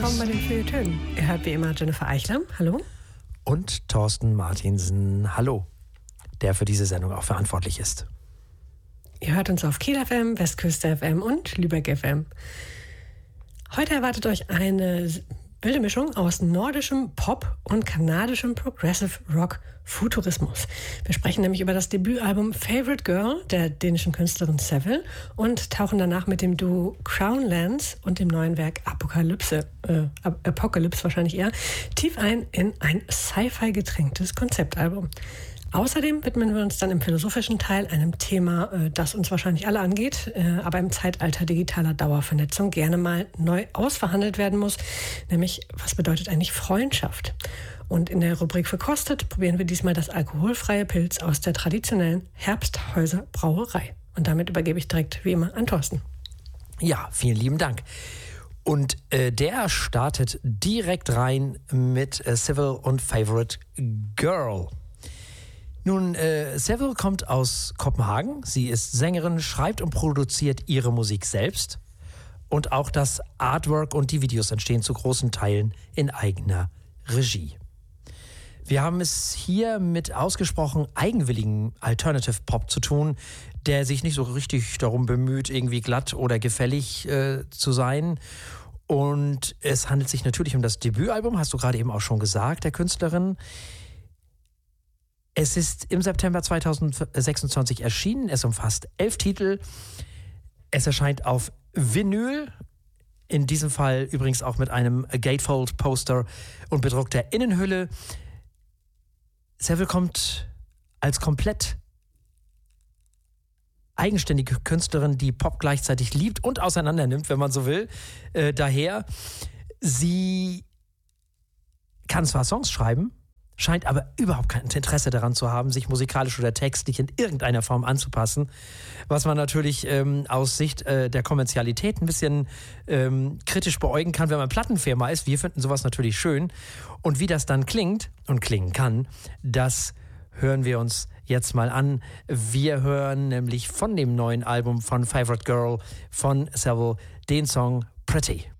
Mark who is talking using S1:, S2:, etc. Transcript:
S1: willkommen bei den Feuilletönen. Ihr hört wie immer Jennifer Eichler, hallo.
S2: Und Thorsten Martinsen, hallo, der für diese Sendung auch verantwortlich ist.
S1: Ihr hört uns auf Kiel FM, Westküste FM und Lübeck FM. Heute erwartet euch eine wilde Mischung aus nordischem Pop und kanadischem Progressive Rock Futurismus. Wir sprechen nämlich über das Debütalbum Favorite Girl der dänischen Künstlerin Seville und tauchen danach mit dem Duo Crownlands und dem neuen Werk Apokalypse wahrscheinlich eher, tief ein in ein Sci-Fi getränktes Konzeptalbum. Außerdem widmen wir uns dann im philosophischen Teil einem Thema, das uns wahrscheinlich alle angeht, aber im Zeitalter digitaler Dauervernetzung gerne mal neu ausverhandelt werden muss, nämlich was bedeutet eigentlich Freundschaft? Und in der Rubrik Verkostet probieren wir diesmal das alkoholfreie Pilz aus der traditionellen Herbsthäuser Brauerei. Und damit übergebe ich direkt wie immer an Thorsten.
S2: Ja, vielen lieben Dank. Und der startet direkt rein mit Seville und Favorite Girl. Nun, Seville kommt aus Kopenhagen. Sie ist Sängerin, schreibt und produziert ihre Musik selbst. Und auch das Artwork und die Videos entstehen zu großen Teilen in eigener Regie. Wir haben es hier mit ausgesprochen eigenwilligen Alternative Pop zu tun, der sich nicht so richtig darum bemüht, irgendwie glatt oder gefällig zu sein. Und es handelt sich natürlich um das Debütalbum, hast du gerade eben auch schon gesagt, der Künstlerin. Es ist im September 2026 erschienen. Es umfasst 11 Titel. Es erscheint auf Vinyl. In diesem Fall übrigens auch mit einem Gatefold-Poster und bedruckter Innenhülle. Seville kommt als komplett eigenständige Künstlerin, die Pop gleichzeitig liebt und auseinandernimmt, wenn man so will, daher. Sie kann zwar Songs schreiben, scheint aber überhaupt kein Interesse daran zu haben, sich musikalisch oder textlich in irgendeiner Form anzupassen, was man natürlich aus Sicht der Kommerzialität ein bisschen kritisch beäugen kann, wenn man Plattenfirma ist. Wir finden sowas natürlich schön. Und wie das dann klingt und klingen kann, das hören wir uns jetzt mal an. Wir hören nämlich von dem neuen Album von Favorite Girl von Seville den Song Pretty.